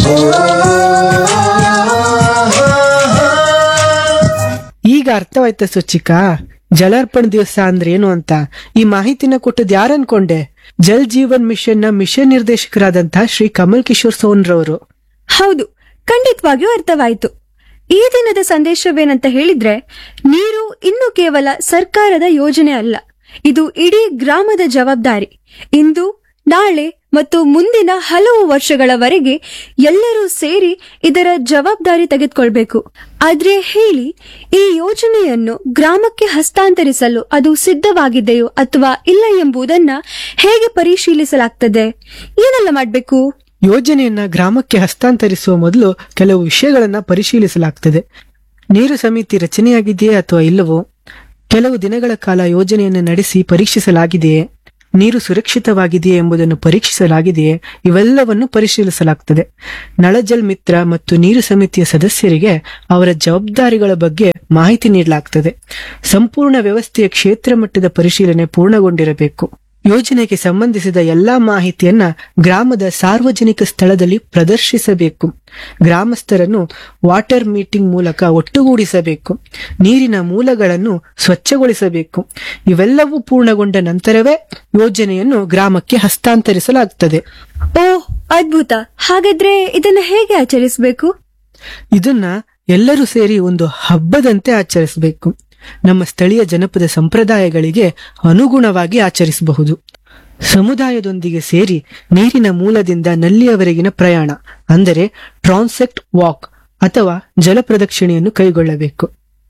ಈಗ ಅರ್ಥವಾಯ್ತಾ ಸ್ವಚ್ಛಿಕಾ? ಜಲಾರ್ಪಣ ದಿವಸ ಅಂದ್ರೆ ಏನು ಅಂತ. ಈ ಮಾಹಿತಿನ ಕೊಟ್ಟದ್ ಯಾರು ಅನ್ಕೊಂಡೆ? ಜಲ್ ಜೀವನ್ ಮಿಷನ್ ನ ಮಿಷನ್ ನಿರ್ದೇಶಕರಾದಂತಹ ಶ್ರೀ ಕಮಲ್ ಕಿಶೋರ್ ಸೋನ್ ರವರು. ಹೌದು, ಖಂಡಿತವಾಗಿಯೂ ಅರ್ಥವಾಯಿತು. ಈ ದಿನದ ಸಂದೇಶವೇನಂತ ಹೇಳಿದ್ರೆ, ನೀರು ಇನ್ನು ಕೇವಲ ಸರ್ಕಾರದ ಯೋಜನೆ ಅಲ್ಲ, ಇದು ಇಡೀ ಗ್ರಾಮದ ಜವಾಬ್ದಾರಿ. ಇಂದು, ನಾಳೆ ಮತ್ತು ಮುಂದಿನ ಹಲವು ವರ್ಷಗಳವರೆಗೆ ಎಲ್ಲರೂ ಸೇರಿ ಇದರ ಜವಾಬ್ದಾರಿ ತೆಗೆದುಕೊಳ್ಬೇಕು. ಆದ್ರೆ ಹೇಳಿ, ಈ ಯೋಜನೆಯನ್ನು ಗ್ರಾಮಕ್ಕೆ ಹಸ್ತಾಂತರಿಸಲು ಅದು ಸಿದ್ಧವಾಗಿದೆಯೋ ಅಥವಾ ಇಲ್ಲ ಎಂಬುದನ್ನ ಹೇಗೆ ಪರಿಶೀಲಿಸಲಾಗ್ತದೆ? ಏನೆಲ್ಲ ಮಾಡ್ಬೇಕು? ಯೋಜನೆಯನ್ನ ಗ್ರಾಮಕ್ಕೆ ಹಸ್ತಾಂತರಿಸುವ ಮೊದಲು ಕೆಲವು ವಿಷಯಗಳನ್ನ ಪರಿಶೀಲಿಸಲಾಗ್ತದೆ. ನೀರು ಸಮಿತಿ ರಚನೆಯಾಗಿದೆಯೇ ಅಥವಾ ಇಲ್ಲವೋ, ಕೆಲವು ದಿನಗಳ ಕಾಲ ಯೋಜನೆಯನ್ನು ನಡೆಸಿ ಪರೀಕ್ಷಿಸಲಾಗಿದೆಯೇ, ನೀರು ಸುರಕ್ಷಿತವಾಗಿದೆಯೇ ಎಂಬುದನ್ನು ಪರೀಕ್ಷಿಸಲಾಗಿದೆಯೇ, ಇವೆಲ್ಲವನ್ನು ಪರಿಶೀಲಿಸಲಾಗ್ತದೆ. ನಳ ಜಲ್ ಮಿತ್ರ ಮತ್ತು ನೀರು ಸಮಿತಿಯ ಸದಸ್ಯರಿಗೆ ಅವರ ಜವಾಬ್ದಾರಿಗಳ ಬಗ್ಗೆ ಮಾಹಿತಿ ನೀಡಲಾಗ್ತದೆ. ಸಂಪೂರ್ಣ ವ್ಯವಸ್ಥೆಯ ಕ್ಷೇತ್ರ ಮಟ್ಟದ ಪರಿಶೀಲನೆ ಪೂರ್ಣಗೊಂಡಿರಬೇಕು. ಯೋಜನೆಗೆ ಸಂಬಂಧಿಸಿದ ಎಲ್ಲಾ ಮಾಹಿತಿಯನ್ನ ಗ್ರಾಮದ ಸಾರ್ವಜನಿಕ ಸ್ಥಳದಲ್ಲಿ ಪ್ರದರ್ಶಿಸಬೇಕು. ಗ್ರಾಮಸ್ಥರನ್ನು ವಾಟರ್ ಮೀಟಿಂಗ್ ಮೂಲಕ ಒಟ್ಟುಗೂಡಿಸಬೇಕು. ನೀರಿನ ಮೂಲಗಳನ್ನು ಸ್ವಚ್ಛಗೊಳಿಸಬೇಕು. ಇವೆಲ್ಲವೂ ಪೂರ್ಣಗೊಂಡ ನಂತರವೇ ಯೋಜನೆಯನ್ನು ಗ್ರಾಮಕ್ಕೆ ಹಸ್ತಾಂತರಿಸಲಾಗುತ್ತದೆ. ಓ, ಅದ್ಭುತ. ಹಾಗಾದ್ರೆ ಇದನ್ನ ಹೇಗೆ ಆಚರಿಸಬೇಕು? ಇದನ್ನ ಎಲ್ಲರೂ ಸೇರಿ ಒಂದು ಹಬ್ಬದಂತೆ ಆಚರಿಸಬೇಕು. ನಮ್ಮ ಸ್ಥಳೀಯ ಜನಪದ ಸಂಪ್ರದಾಯಗಳಿಗೆ ಅನುಗುಣವಾಗಿ ಆಚರಿಸಬಹುದು. ಸಮುದಾಯದೊಂದಿಗೆ ಸೇರಿ ನೀರಿನ ಮೂಲದಿಂದ ನಲ್ಲಿಯವರೆಗಿನ ಪ್ರಯಾಣ ಅಂದರೆ ಟ್ರಾನ್ಸೆಕ್ಟ್ ವಾಕ್ ಅಥವಾ ಜಲ ಪ್ರದಕ್ಷಿಣೆಯನ್ನು ಕೈಗೊಳ್ಳಬೇಕು.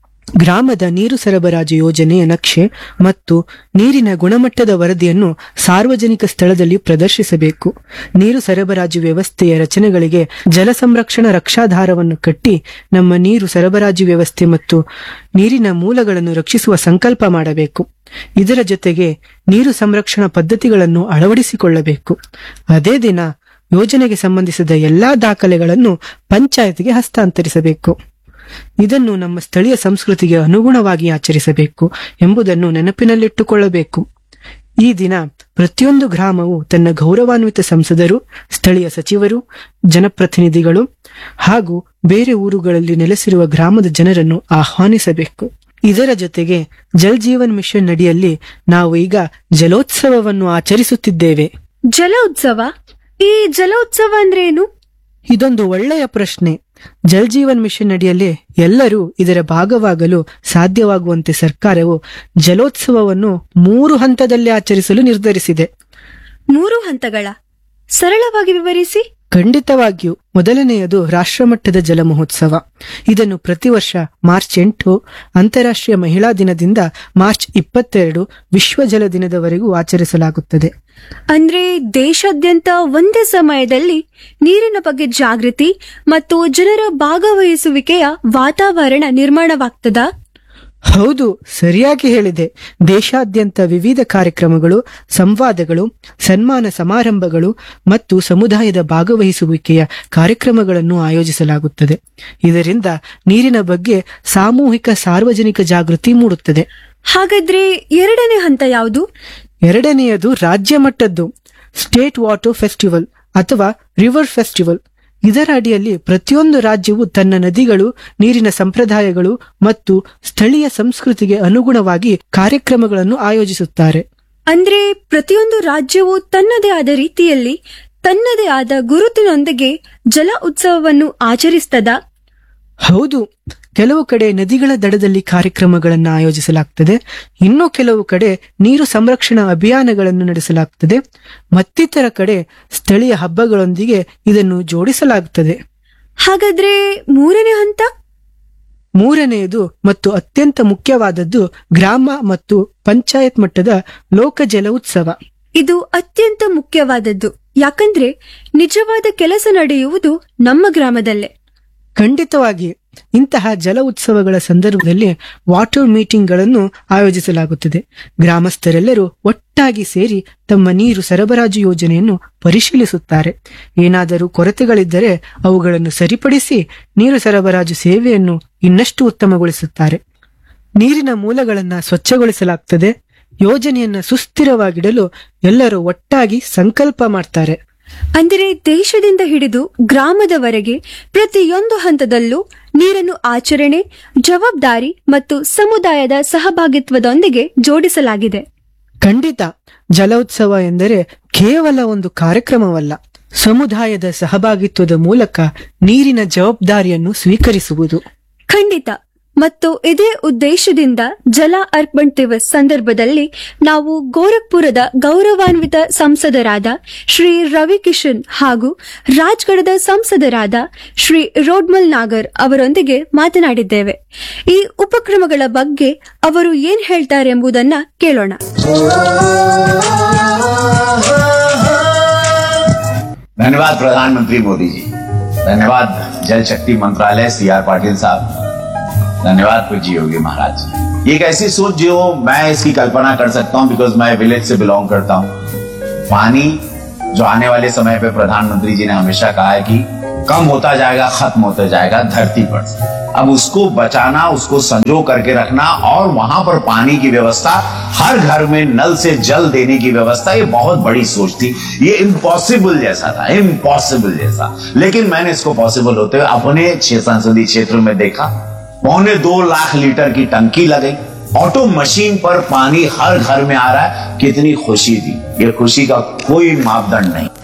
ಗ್ರಾಮದ ನೀರು ಸರಬರಾಜು ಯೋಜನೆಯ ನಕ್ಷೆ ಮತ್ತು ನೀರಿನ ಗುಣಮಟ್ಟದ ವರದಿಯನ್ನು ಸಾರ್ವಜನಿಕ ಸ್ಥಳದಲ್ಲಿ ಪ್ರದರ್ಶಿಸಬೇಕು. ನೀರು ಸರಬರಾಜು ವ್ಯವಸ್ಥೆಯ ರಚನೆಗಳಿಗೆ ಜಲ ಸಂರಕ್ಷಣಾ ರಕ್ಷಾಧಾರವನ್ನು ಕಟ್ಟಿ ನಮ್ಮ ನೀರು ಸರಬರಾಜು ವ್ಯವಸ್ಥೆ ಮತ್ತು ನೀರಿನ ಮೂಲಗಳನ್ನು ರಕ್ಷಿಸುವ ಸಂಕಲ್ಪ ಮಾಡಬೇಕು. ಇದರ ಜೊತೆಗೆ ನೀರು ಸಂರಕ್ಷಣಾ ಪದ್ಧತಿಗಳನ್ನು ಅಳವಡಿಸಿಕೊಳ್ಳಬೇಕು. ಅದೇ ದಿನ ಯೋಜನೆಗೆ ಸಂಬಂಧಿಸಿದ ಎಲ್ಲಾ ದಾಖಲೆಗಳನ್ನು ಪಂಚಾಯತ್ಗೆ ಹಸ್ತಾಂತರಿಸಬೇಕು. ಇದನ್ನು ನಮ್ಮ ಸ್ಥಳೀಯ ಸಂಸ್ಕೃತಿಗೆ ಅನುಗುಣವಾಗಿ ಆಚರಿಸಬೇಕು ಎಂಬುದನ್ನು ನೆನಪಿನಲ್ಲಿಟ್ಟುಕೊಳ್ಳಬೇಕು. ಈ ದಿನ ಪ್ರತಿಯೊಂದು ಗ್ರಾಮವು ತನ್ನ ಗೌರವಾನ್ವಿತ ಸಂಸದರು, ಸ್ಥಳೀಯ ಸಚಿವರು, ಜನಪ್ರತಿನಿಧಿಗಳು ಹಾಗೂ ಬೇರೆ ಊರುಗಳಲ್ಲಿ ನೆಲೆಸಿರುವ ಗ್ರಾಮದ ಜನರನ್ನು ಆಹ್ವಾನಿಸಬೇಕು. ಇದರ ಜೊತೆಗೆ ಜಲ್ ಜೀವನ್ ಮಿಷನ್ ಅಡಿಯಲ್ಲಿ ನಾವು ಈಗ ಜಲೋತ್ಸವವನ್ನು ಆಚರಿಸುತ್ತಿದ್ದೇವೆ. ಜಲ ಉತ್ಸವ? ಈ ಜಲ ಉತ್ಸವ ಅಂದ್ರೆ ಏನು? ಇದೊಂದು ಒಳ್ಳೆಯ ಪ್ರಶ್ನೆ. ಜಲ್ ಜೀವನ್ ಮಿಷನ್ ಅಡಿಯಲ್ಲಿ ಎಲ್ಲರೂ ಇದರ ಭಾಗವಾಗಲು ಸಾಧ್ಯವಾಗುವಂತೆ ಸರ್ಕಾರವು ಜಲೋತ್ಸವವನ್ನು 3 ಹಂತದಲ್ಲಿ ಆಚರಿಸಲು ನಿರ್ಧರಿಸಿದೆ. 3 ಹಂತಗಳ? ಸರಳವಾಗಿ ವಿವರಿಸಿ. ಖಂಡಿತವಾಗಿಯೂ. ಮೊದಲನೆಯದು ರಾಷ್ಟ್ರಮಟ್ಟದ ಜಲ ಮಹೋತ್ಸವ. ಇದನ್ನು ಪ್ರತಿ ವರ್ಷ ಮಾರ್ಚ್ 8 ಅಂತಾರಾಷ್ಟ್ರೀಯ ಮಹಿಳಾ ದಿನದಿಂದ ಮಾರ್ಚ್ 22 ವಿಶ್ವ ಜಲ ದಿನದವರೆಗೂ ಆಚರಿಸಲಾಗುತ್ತದೆ. ಅಂದ್ರೆ ದೇಶಾದ್ಯಂತ ಒಂದೇ ಸಮಯದಲ್ಲಿ ನೀರಿನ ಬಗ್ಗೆ ಜಾಗೃತಿ ಮತ್ತು ಜನರ ಭಾಗವಹಿಸುವಿಕೆಯ ವಾತಾವರಣ ನಿರ್ಮಾಣವಾಗ್ತದಾ? ಹೌದು, ಸರಿಯಾಗಿ ಹೇಳಿದೆ. ದೇಶಾದ್ಯಂತ ವಿವಿಧ ಕಾರ್ಯಕ್ರಮಗಳು, ಸಂವಾದಗಳು, ಸನ್ಮಾನ ಸಮಾರಂಭಗಳು ಮತ್ತು ಸಮುದಾಯದ ಭಾಗವಹಿಸುವಿಕೆಯ ಕಾರ್ಯಕ್ರಮಗಳನ್ನು ಆಯೋಜಿಸಲಾಗುತ್ತದೆ. ಇದರಿಂದ ನೀರಿನ ಬಗ್ಗೆ ಸಾಮೂಹಿಕ ಸಾರ್ವಜನಿಕ ಜಾಗೃತಿ ಮೂಡುತ್ತದೆ. ಹಾಗಾದ್ರೆ 2ನೇ ಹಂತ ಯಾವುದು? ಎರಡನೆಯದು ರಾಜ್ಯ ಮಟ್ಟದ್ದು ಸ್ಟೇಟ್ ವಾಟರ್ ಫೆಸ್ಟಿವಲ್ ಅಥವಾ ರಿವರ್ ಫೆಸ್ಟಿವಲ್. ಇದರ ಅಡಿಯಲ್ಲಿ ಪ್ರತಿಯೊಂದು ರಾಜ್ಯವು ತನ್ನ ನದಿಗಳು, ನೀರಿನ ಸಂಪ್ರದಾಯಗಳು ಮತ್ತು ಸ್ಥಳೀಯ ಸಂಸ್ಕೃತಿಗೆ ಅನುಗುಣವಾಗಿ ಕಾರ್ಯಕ್ರಮಗಳನ್ನು ಆಯೋಜಿಸುತ್ತಾರೆ. ಅಂದ್ರೆ ಪ್ರತಿಯೊಂದು ರಾಜ್ಯವು ತನ್ನದೇ ಆದ ರೀತಿಯಲ್ಲಿ ತನ್ನದೇ ಆದ ಗುರುತಿನೊಂದಿಗೆ ಜಲ ಉತ್ಸವವನ್ನು ಆಚರಿಸ್ತದಾ? ಹೌದು. ಕೆಲವು ಕಡೆ ನದಿಗಳ ದಡದಲ್ಲಿ ಕಾರ್ಯಕ್ರಮಗಳನ್ನು ಆಯೋಜಿಸಲಾಗುತ್ತದೆ. ಇನ್ನು ಕೆಲವು ಕಡೆ ನೀರು ಸಂರಕ್ಷಣಾ ಅಭಿಯಾನಗಳನ್ನು ನಡೆಸಲಾಗುತ್ತದೆ. ಮತ್ತಿತರ ಕಡೆ ಸ್ಥಳೀಯ ಹಬ್ಬಗಳೊಂದಿಗೆ ಇದನ್ನು ಜೋಡಿಸಲಾಗುತ್ತದೆ. ಹಾಗಾದ್ರೆ 3ನೇ ಹಂತ? ಮೂರನೆಯದು ಮತ್ತು ಅತ್ಯಂತ ಮುಖ್ಯವಾದದ್ದು ಗ್ರಾಮ ಮತ್ತು ಪಂಚಾಯತ್ ಮಟ್ಟದ ಲೋಕ ಜಲ ಉತ್ಸವ. ಇದು ಅತ್ಯಂತ ಮುಖ್ಯವಾದದ್ದು. ಯಾಕಂದ್ರೆ ನಿಜವಾದ ಕೆಲಸ ನಡೆಯುವುದು ನಮ್ಮ ಗ್ರಾಮದಲ್ಲೇ. ಖಂಡಿತವಾಗಿ. ಇಂತಹ ಜಲ ಉತ್ಸವಗಳ ಸಂದರ್ಭದಲ್ಲಿ ವಾಟರ್ ಮೀಟಿಂಗ್ಗಳನ್ನು ಆಯೋಜಿಸಲಾಗುತ್ತದೆ. ಗ್ರಾಮಸ್ಥರೆಲ್ಲರೂ ಒಟ್ಟಾಗಿ ಸೇರಿ ತಮ್ಮ ನೀರು ಸರಬರಾಜು ಯೋಜನೆಯನ್ನು ಪರಿಶೀಲಿಸುತ್ತಾರೆ. ಏನಾದರೂ ಕೊರತೆಗಳಿದ್ದರೆ ಅವುಗಳನ್ನು ಸರಿಪಡಿಸಿ ನೀರು ಸರಬರಾಜು ಸೇವೆಯನ್ನು ಇನ್ನಷ್ಟು ಉತ್ತಮಗೊಳಿಸುತ್ತಾರೆ. ನೀರಿನ ಮೂಲಗಳನ್ನು ಸ್ವಚ್ಛಗೊಳಿಸಲಾಗುತ್ತದೆ. ಯೋಜನೆಯನ್ನ ಸುಸ್ಥಿರವಾಗಿಡಲು ಎಲ್ಲರೂ ಒಟ್ಟಾಗಿ ಸಂಕಲ್ಪ ಮಾಡ್ತಾರೆ. ಅಂದರೆ ದೇಶದಿಂದ ಹಿಡಿದು ಗ್ರಾಮದವರೆಗೆ ಪ್ರತಿಯೊಂದು ಹಂತದಲ್ಲೂ ನೀರನ್ನು ಆಚರಣೆ, ಜವಾಬ್ದಾರಿ ಮತ್ತು ಸಮುದಾಯದ ಸಹಭಾಗಿತ್ವದೊಂದಿಗೆ ಜೋಡಿಸಲಾಗಿದೆ. ಖಂಡಿತ. ಜಲೋತ್ಸವ ಎಂದರೆ ಕೇವಲ ಒಂದು ಕಾರ್ಯಕ್ರಮವಲ್ಲ, ಸಮುದಾಯದ ಸಹಭಾಗಿತ್ವದ ಮೂಲಕ ನೀರಿನ ಜವಾಬ್ದಾರಿಯನ್ನು ಸ್ವೀಕರಿಸುವುದು. ಖಂಡಿತ. ಮತ್ತು ಇದೇ ಉದ್ದೇಶದಿಂದ ಜಲ ಅರ್ಪಣ್ ದಿವಸ್ ಸಂದರ್ಭದಲ್ಲಿ ನಾವು ಗೋರಖ್ಪುರದ ಗೌರವಾನ್ವಿತ ಸಂಸದರಾದ ಶ್ರೀ ರವಿ ಕಿಶನ್ ಹಾಗೂ ರಾಜ್ಗಢದ ಸಂಸದರಾದ ಶ್ರೀ ರೋಡ್ಮಲ್ ನಾಗರ್ ಅವರೊಂದಿಗೆ ಮಾತನಾಡಿದ್ದೇವೆ. ಈ ಉಪಕ್ರಮಗಳ ಬಗ್ಗೆ ಅವರು ಏನ್ ಹೇಳ್ತಾರೆ ಎಂಬುದನ್ನ ಕೇಳೋಣ. धन्यवाद प्रधानमंत्री मोदी जी, धन्यवाद जल शक्ति मंत्रालय CR पाटिल साहब, धन्यवाद पूज्य योगी महाराज। एक ऐसी सोच जो मैं इसकी कल्पना कर सकता हूं, बिकॉज मैं विलेज से बिलोंग करता हूं। पानी जो आने वाले समय पे प्रधानमंत्री जी ने हमेशा कहा है कि कम होता जाएगा, खत्म होता जाएगा धरती पर से। अब उसको बचाना, उसको संजो करके रखना और वहां पर पानी की व्यवस्था, हर घर में नल से जल देने की व्यवस्था, ये बहुत बड़ी सोच थी। ये इम्पॉसिबल जैसा था, इम्पॉसिबल जैसा, लेकिन मैंने इसको पॉसिबल होते हुए अपने 6 संसदीय क्षेत्र में देखा। 2.25 लाख लीटर की टंकी लगाई, ऑटो मशीन पर पानी हर घर में आ रहा है। कितनी खुशी थी, ये खुशी का कोई मापदंड नहीं।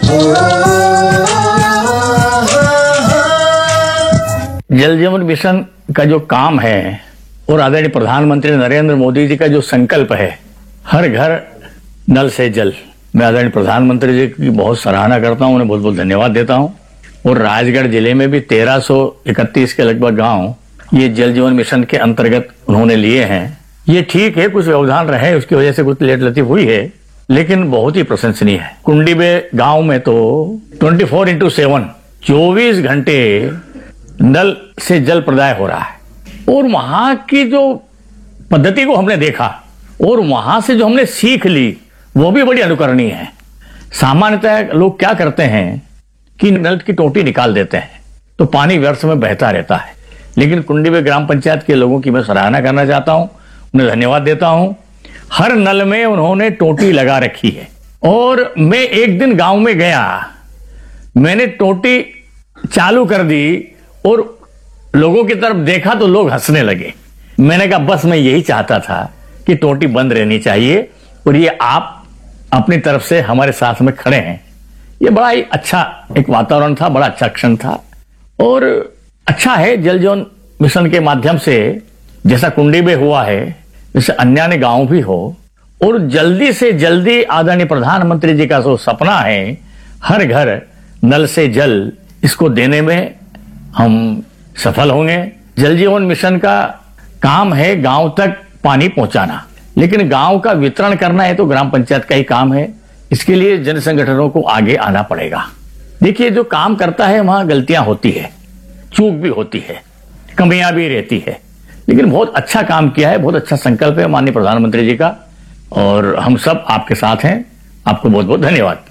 जल जीवन मिशन का जो काम है और आदरणीय प्रधानमंत्री नरेंद्र मोदी जी का जो संकल्प है, हर घर नल से जल, मैं आदरणीय प्रधानमंत्री जी की बहुत सराहना करता हूं, उन्हें बहुत बहुत धन्यवाद देता हूं। और राजगढ़ जिले में भी 1331 के लगभग गांव ये जल जीवन मिशन के अंतर्गत उन्होंने लिए हैं। ये ठीक है, कुछ व्यवधान रहे, उसकी वजह से कुछ लेट लतीफ हुई है, लेकिन बहुत ही प्रशंसनीय है। कुंडीबे गांव में तो 24/7 24 घंटे नल से जल प्रदाय हो रहा है। और वहां की जो पद्धति को हमने देखा और वहां से जो हमने सीख ली, वो भी बड़ी अनुकरणीय है। सामान्यतः लोग क्या करते हैं कि नल की टोटी निकाल देते हैं तो पानी व्यर्थ में बहता रहता है, लेकिन कुंडीबे ग्राम पंचायत के लोगों की मैं सराहना करना चाहता हूं, उन्हें धन्यवाद देता हूं। हर नल में उन्होंने टोटी लगा रखी है। और मैं एक दिन गांव में गया, मैंने टोटी चालू कर दी और लोगों की तरफ देखा तो लोग हंसने लगे। मैंने कहा बस मैं यही चाहता था कि टोटी बंद रहनी चाहिए और ये आप अपनी तरफ से हमारे साथ में खड़े हैं। ये बड़ा ही अच्छा एक वातावरण था, बड़ा अच्छा क्षण था। और अच्छा है, जल जीवन मिशन के माध्यम से जैसा कुंडीबे हुआ है, जैसे अन्य गांव भी हो, और जल्दी से जल्दी आदरणीय प्रधानमंत्री जी का जो सपना है हर घर नल से जल, इसको देने में हम सफल होंगे। जल जीवन मिशन का काम है गांव तक पानी पहुंचाना, लेकिन गांव का वितरण करना है तो ग्राम पंचायत का ही काम है। इसके लिए जन संगठनों को आगे आना पड़ेगा। देखिए, जो काम करता है वहां गलतियां होती है, चूक भी होती है, कमियां भी रहती है, लेकिन बहुत अच्छा काम किया है, बहुत अच्छा संकल्प है माननीय प्रधानमंत्री जी का, और हम सब आपके साथ हैं। आपको बहुत बहुत धन्यवाद।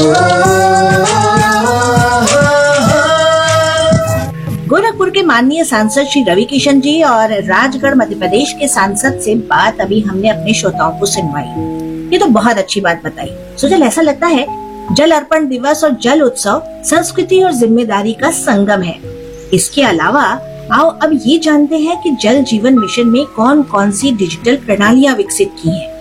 गोरखपुर के माननीय सांसद श्री रवि किशन जी और राजगढ़ मध्य प्रदेश के सांसद से बात अभी हमने अपने श्रोताओं को सुनवाई। ये तो बहुत अच्छी बात बताई। सुजल, ऐसा लगता है जल अर्पण दिवस और जल उत्सव संस्कृति और जिम्मेदारी का संगम है। इसके अलावा आओ अब ये जानते हैं कि जल जीवन मिशन में कौन कौन सी डिजिटल प्रणालियां विकसित की हैं।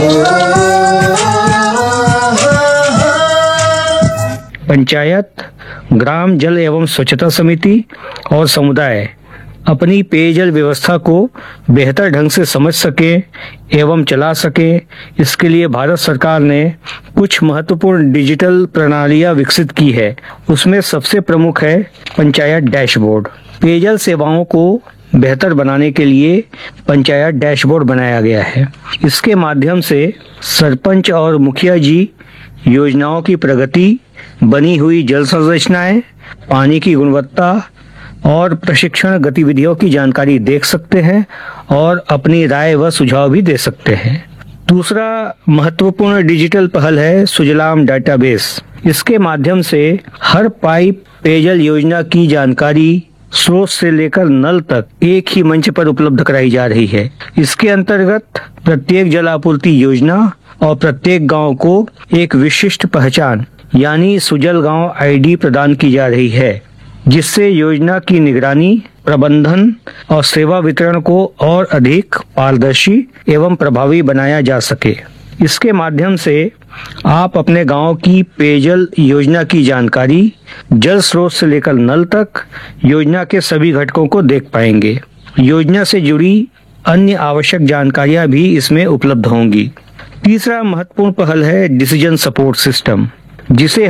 पंचायत, ग्राम जल एवं स्वच्छता समिति और समुदाय अपनी पेयजल व्यवस्था को बेहतर ढंग से समझ सके एवं चला सके, इसके लिए भारत सरकार ने कुछ महत्वपूर्ण डिजिटल प्रणालियां विकसित की है। उसमें सबसे प्रमुख है पंचायत डैशबोर्ड। पेयजल सेवाओं को बेहतर बनाने के लिए पंचायत डैशबोर्ड बनाया गया है। इसके माध्यम से सरपंच और मुखिया जी योजनाओं की प्रगति, बनी हुई जल संरचनाएं, पानी की गुणवत्ता और प्रशिक्षण गतिविधियों की जानकारी देख सकते हैं और अपनी राय व सुझाव भी दे सकते हैं। दूसरा महत्वपूर्ण डिजिटल पहल है सुजलाम डाटाबेस। इसके माध्यम से हर पाइप पेयजल योजना की जानकारी स्रोत से लेकर नल तक एक ही मंच पर उपलब्ध कराई जा रही है। इसके अंतर्गत प्रत्येक जल आपूर्ति योजना और प्रत्येक गांव को एक विशिष्ट पहचान यानी सुजल गांव आईडी प्रदान की जा रही है, जिससे योजना की निगरानी, प्रबंधन और सेवा वितरण को और अधिक पारदर्शी एवं प्रभावी बनाया जा सके। इसके माध्यम से आप अपने गांव की पेयजल योजना की जानकारी जल स्रोत से लेकर नल तक योजना के सभी घटकों को देख पाएंगे। योजना से जुड़ी अन्य आवश्यक जानकारियां भी इसमें उपलब्ध होंगी। तीसरा महत्वपूर्ण पहल है डिसीजन सपोर्ट सिस्टम, जिसे